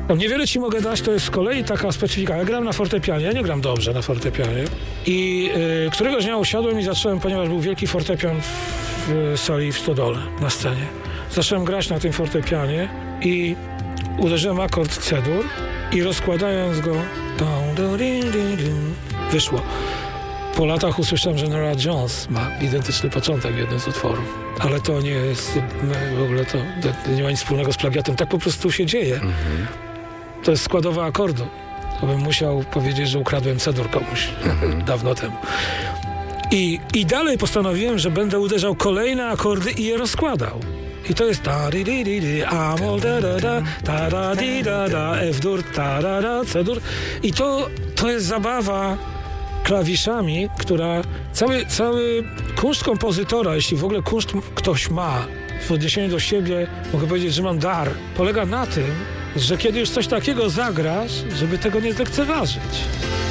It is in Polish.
No, niewiele ci mogę dać, to jest z kolei taka specyfika. Ja gram na fortepianie, ja nie gram dobrze na fortepianie. I któregoś dnia usiadłem i zacząłem, ponieważ był wielki fortepian w sali w Stodole, na scenie. Zacząłem grać na tym fortepianie i uderzyłem akord C-dur i rozkładając go wyszło. Po latach usłyszałem, że Norah Jones ma identyczny początek w jednym z utworów. Ale to nie jest w ogóle, to nie ma nic wspólnego z plagiatem. Tak po prostu się dzieje. To jest składowa akordu. To bym musiał powiedzieć, że ukradłem C-dur komuś dawno temu. I dalej postanowiłem, że będę uderzał kolejne akordy i je rozkładał. I to jest Amol, F-dur, C-dur. I to jest zabawa klawiszami, która cały kunszt kompozytora, jeśli w ogóle kunszt ktoś ma w odniesieniu do siebie, mogę powiedzieć, że mam dar, polega na tym, że kiedy już coś takiego zagrasz, żeby tego nie zlekceważyć.